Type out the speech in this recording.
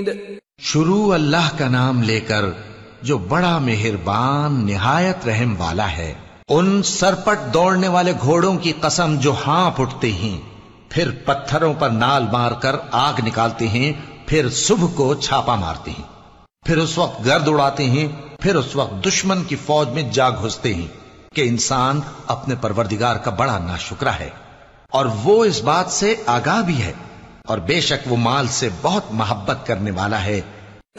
शुरू अल्लाह का नाम लेकर जो बड़ा मेहरबान निहायत रहम वाला है। उन सरपट दौड़ने वाले घोड़ों की कसम जो हाँफ उठते हैं, फिर पत्थरों पर नाल मारकर आग निकालते हैं, फिर सुबह को छापा मारते हैं, फिर उस वक्त गर्द उड़ाते हैं, फिर उस वक्त दुश्मन की फौज में जा घुसते हैं कि इंसान अपने परवरदिगार का बड़ा नाशुक्रा है और वो इस बात से आगाह भी है, और बेशक वो माल से बहुत मोहब्बत करने वाला है।